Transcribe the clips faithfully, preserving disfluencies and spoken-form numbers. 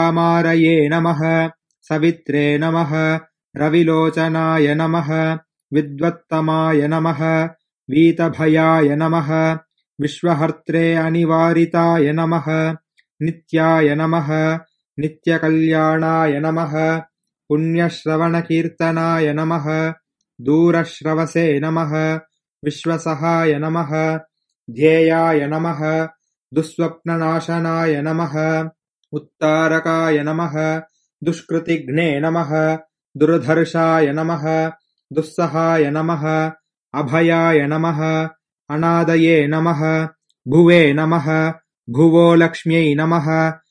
श्यामारये नमः सवित्रे नमः रविलोचनाय नमः विद्वत्तमाय नमः वीतभयाय नमः विश्वहर्त्रे अनिवारिताय नमः नित्याय नमः नित्यकल्याणाय नमः पुण्यश्रवणकीर्तनाय नमः दूरश्रवसे नमः विश्वसहाय नमः ध्येयाय नमः दुःस्वप्ननाशनाय नमः उत्तारकाय नमः दुष्कृतिघ्ने नमः दुर्धर्षाय नमः दुस्सहाय नमः अभयाय नमः अनादये नमः भुवे नमः भुवो लक्ष्म्यै नमः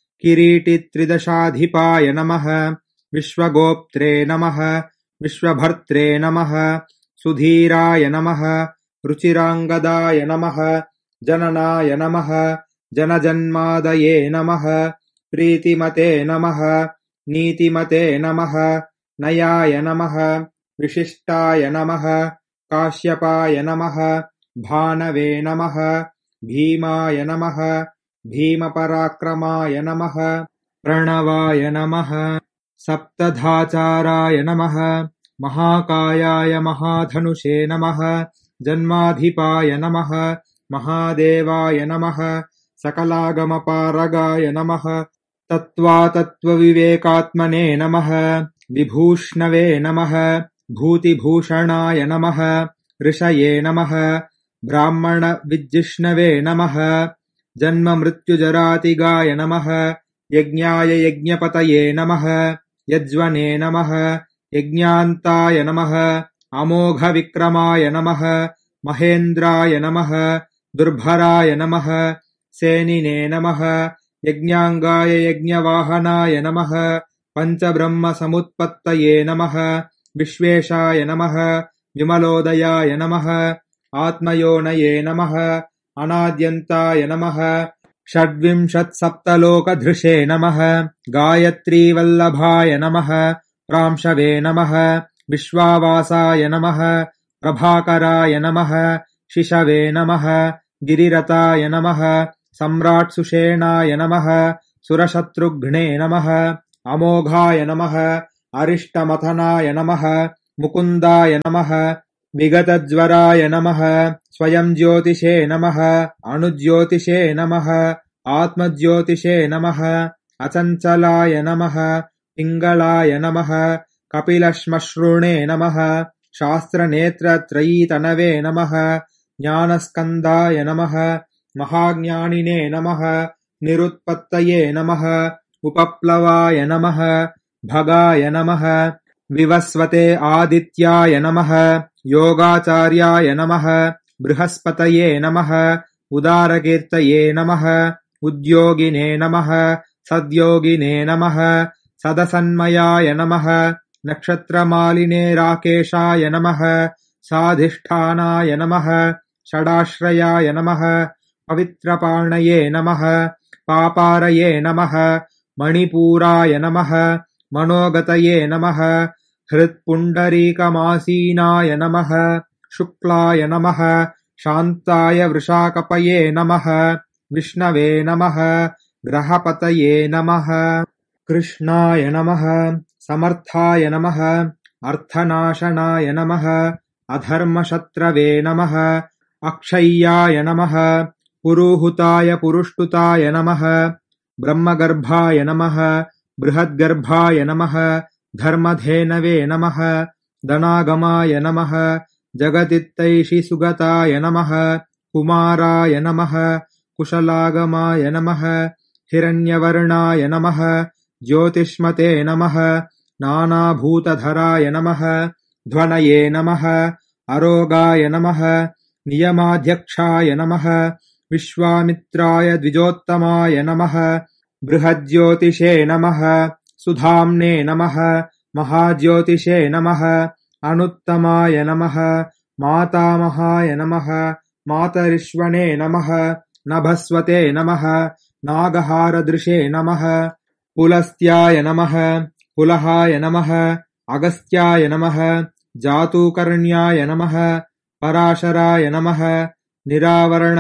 किरीटित्रिदशाधिपाय नमः विश्वगोप्त्रे नमः विश्वभर्त्रे नमः सुधीराय नमः रुचिराङ्गदाय नमः जननाय नमः जनजन्मादये नमः प्रीतिमते नमः नीतिमते नमः नयाय नमः विशिष्टाय नमः काश्यपाय नमः भानवे नमः भीमाय नमः भीमपराक्रमाय नमः प्रणवाय नमः सप्तधाचाराय नमः महाकायाय महाधनुषे नमः जन्माधिपाय नमः महादेवाय नमः सकलागमपारगाय नमः तत्त्वातत्त्वविवेकात्मने नमः विभूष्णवे नमः भूतिभूषणाय नमः ऋषये नमः ब्राह्मणविज्जिष्णवे नमः जन्ममृत्युजरातिगाय नमः यज्ञाय यज्ञपतये नमः यज्वने नमः यज्ञान्ताय नमः अमोघविक्रमाय नमः महेन्द्राय नमः दुर्भराय नमः सेनिने नमः यज्ञाङ्गाय यज्ञवाहनाय नमः पञ्चब्रह्मसमुत्पत्तये नमः विश्वेशाय नमः विमलोदयाय नमः आत्मयोनये नमः अनाद्यन्ताय नमः षड्विंशत्सप्तलोकधृषे नमः गायत्रीवल्लभाय नमः प्रांशवे नमः विश्वावासाय नमः प्रभाकराय नमः शिशवे नमः गिरिरताय नमः सम्राट्सुषेणाय नमः सुरशत्रुघ्ने नमः अमोघाय नमः अरिष्टमथनाय नमः मुकुन्दाय नमः विगतज्वराय नमः स्वयं ज्योतिषे नमः अणुज्योतिषे नमः आत्मज्योतिषे नमः अचञ्चलाय नमः पिङ्गलाय नमः कपिलश्मश्रुणे नमः शास्त्रनेत्रत्रयीतनवे नमः ज्ञानस्कन्दाय नमः महाज्ञानिने नमः निरुत्पत्तये नमः उपप्लवाय नमः भगाय नमः विवस्वते आदित्याय नमः योगाचार्याय नमः बृहस्पतये नमः उदारकीर्तये नमः उद्योगिने नमः सद्योगिने नमः सदसन्मयाय नमः नक्षत्रमालिने राकेशाय नमः साधिष्ठानाय नमः षडाश्रयाय नमः पवित्रपाणये नमः पापारये नमः मणिपूराय नमः मनोगतये नमः हृत्पुण्डरीकमासीनाय नमः शुक्लाय नमः शान्ताय वृषाकपये नमः विष्णवे नमः ग्रहपतये नमः कृष्णाय नमः समर्थाय नमः अर्थनाशनाय नमः अधर्मशत्रवे नमः अक्षय्याय नमः पुरुहुताय पुरुष्टुताय नमः ब्रह्मगर्भाय नमः बृहद्गर्भाय नमः धर्मधेनवे नमः धनागमाय नमः जगदित्तैषि सुगताय नमः कुमाराय नमः कुशलागमाय नमः हिरण्यवर्णाय नमः ज्योतिष्मते नमः नानाभूतधराय नमः ध्वनये नमः अरोगाय नमः नियमाध्यक्षाय नमः विश्वामित्राय द्विजोत्तमाय नमः बृहज्योतिषे नमः सुधाम्ने नमः महाज्योतिषे नमः अनुत्तमाय नमः मातामहाय नमः मातरिश्वने नमः नभस्वते नमः नागहारदृशे नमः पुलस्त्याय नमः पुलहाय नमः अगस्त्याय नमः जातूकर्ण्याय नमः पराशराय नमः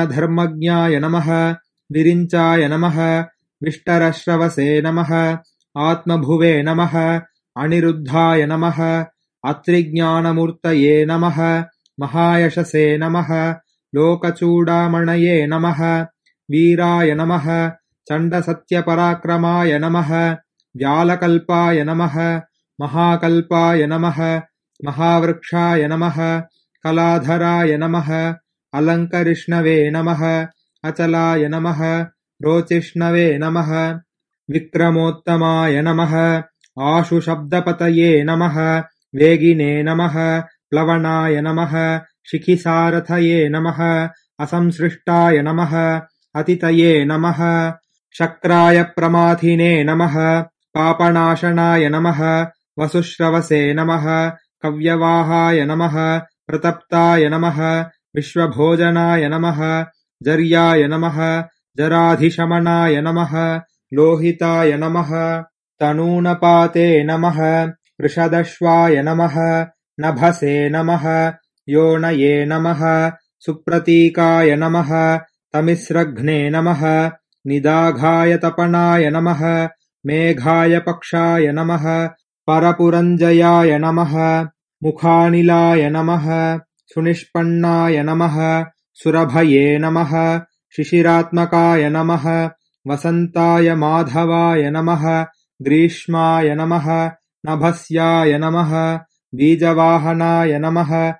निरावरणधर्मज्ञाय नमः विरिञ्चाय नमः विष्टरश्रवसे नमः आत्मभुवे नमः अनिरुद्धाय नमः अत्रिज्ञानमूर्तये नमः महायशसे नमः लोकचूडामणये नमः वीराय नमः चण्डसत्यपराक्रमाय नमः व्यालकल्पाय नमः महाकल्पाय नमः महावृक्षाय नमः कलाधराय नमः अलङ्करिष्णवे नमः अचलाय नमः रोचिष्णवे नमः विक्रमोत्तमाय नमः आशुशब्दपतये नमः वेगिने नमः प्लवनाय नमः शिखिसारथये नमः असंसृष्टाय नमः अतितये नमः शक्राय प्रमाथिने नमः पापनाशनाय नमः वसुश्रवसे नमः कव्यवाहाय नमः प्रतप्ताय नमः विश्वभोजनाय नमः जर्याय नमः जराधिशमनाय नमः लोहिताय नमः तनूनपाते नमः वृषदश्वाय नमः नभसे नमः योनये नमः सुप्रतीकाय नमः तमिस्रघ्ने नमः निदाघाय तपनाय नमः मेघाय पक्षाय नमः परपुरञ्जयाय नमः मुखानिलाय नमः सुनिष्पन्नाय नमः सुरभये नमः शिशिरात्मकाय नमः वसन्ताय माधवाय नमः ग्रीष्माय नमः नभस्याय नमः बीजवाहनाय नमः